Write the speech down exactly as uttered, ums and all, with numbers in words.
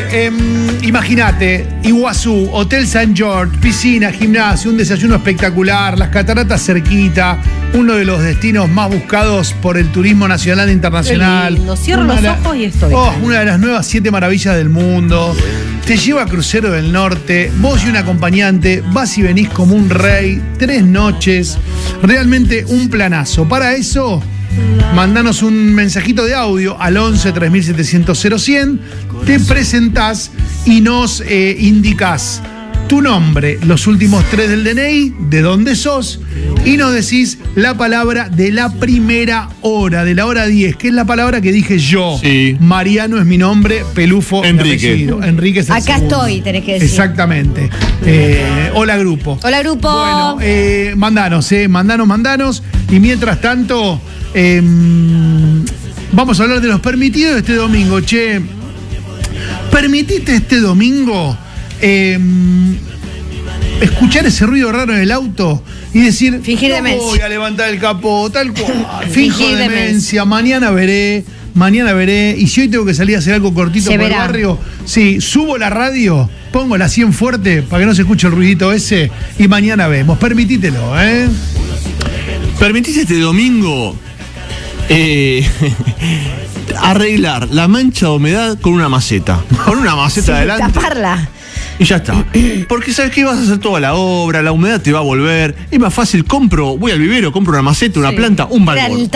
eh, imagínate, Iguazú, Hotel Saint George, piscina, gimnasio, un desayuno espectacular, las cataratas cerquita, uno de los destinos más buscados por el turismo nacional e internacional. Qué lindo. Cierro los la, ojos y estoy. Oh, una de las nuevas siete maravillas del mundo. Te lleva a Crucero del Norte, vos y un acompañante, vas y venís como un rey, tres noches, realmente un planazo. Para eso, mandanos un mensajito de audio al once tres mil setecientos cero cien, te presentás y nos eh, indicás tu nombre, los últimos tres del D N I, de dónde sos, y nos decís la palabra de la primera hora, de la hora diez, que es la palabra que dije yo. Sí. Mariano es mi nombre, Pelufo Enrique. mi apellido. Enrique es el Acá segundo. estoy, tenés que decir. Exactamente. Eh, hola, grupo. Hola, grupo. Bueno, eh, mandanos, eh, mandanos, mandanos. Y mientras tanto, eh, vamos a hablar de los permitidos de este domingo. Che, ¿permitiste este domingo eh, escuchar ese ruido raro en el auto y decir, fingir no demencia? voy a levantar el capó, tal cual, finjo Fingir demencia, demencia. mañana veré, mañana veré, y si hoy tengo que salir a hacer algo cortito Se por el verá. barrio, sí, subo la radio, pongo la cien fuerte para que no se escuche el ruidito ese, y mañana vemos, permitítelo, ¿eh? ¿Permitís este domingo eh, arreglar la mancha de humedad con una maceta? Con una maceta Sí, adelante. taparla. Y ya está. Porque sabes que vas a hacer toda la obra, la humedad te va a volver. Es más fácil, compro, voy al vivero, compro una maceta, una Sí. planta, un balcón. Era el